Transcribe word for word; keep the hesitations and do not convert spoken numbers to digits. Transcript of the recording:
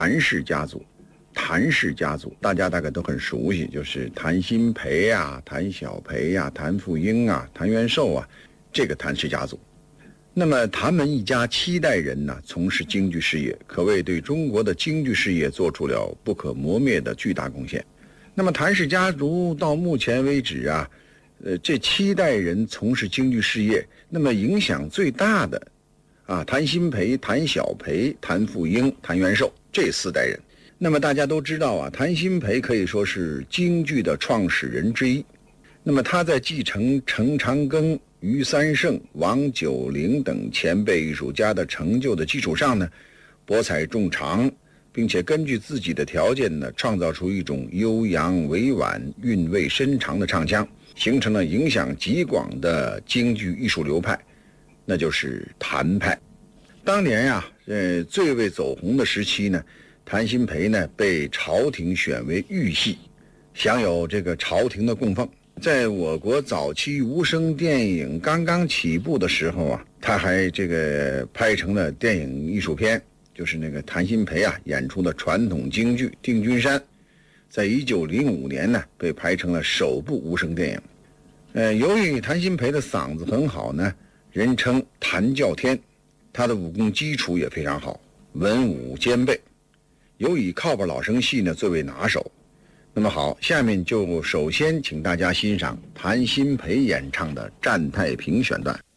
谭氏家族。谭氏家族大家大概都很熟悉，就是谭鑫培啊、谭小培啊、谭富英啊、谭元寿啊，这个谭氏家族。那么谭门一家七代人呢，从事京剧事业，可谓对中国的京剧事业做出了不可磨灭的巨大贡献。那么谭氏家族到目前为止啊，呃，这七代人从事京剧事业，那么影响最大的啊，谭鑫培、谭小培、谭富英、谭元寿这四代人。那么大家都知道啊，谭鑫培可以说是京剧的创始人之一。那么他在继承程长庚、于三胜、王九龄等前辈艺术家的成就的基础上呢，博采众长，并且根据自己的条件呢，创造出一种悠扬委婉、韵味深长的唱腔，形成了影响极广的京剧艺术流派，那就是谭派。当年呀、啊，呃，最为走红的时期呢，谭鑫培呢被朝廷选为御戏，享有这个朝廷的供奉。在我国早期无声电影刚刚起步的时候啊，他还这个拍成了电影艺术片，就是那个谭鑫培啊演出的传统京剧《定军山》，在一九零五年呢被拍成了首部无声电影。呃，由于谭鑫培的嗓子很好呢，人称谭叫天，他的武功基础也非常好，文武兼备，尤以靠本老生戏呢最为拿手。那么好，下面就首先请大家欣赏谭鑫培演唱的《战太平》选段。